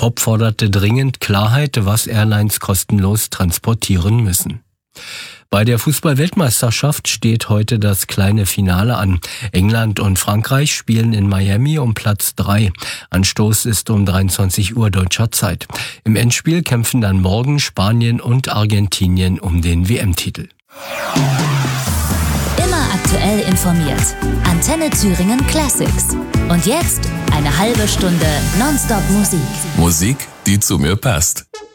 Top forderte dringend Klarheit, was Airlines kostenlos transportieren müssen. Bei der Fußball-Weltmeisterschaft steht heute das kleine Finale an. England und Frankreich spielen in Miami um Platz 3. Anstoß ist um 23 Uhr deutscher Zeit. Im Endspiel kämpfen dann morgen Spanien und Argentinien um den WM-Titel. Immer aktuell informiert. Antenne Thüringen Classics. Und jetzt eine halbe Stunde Nonstop Musik. Musik, die zu mir passt.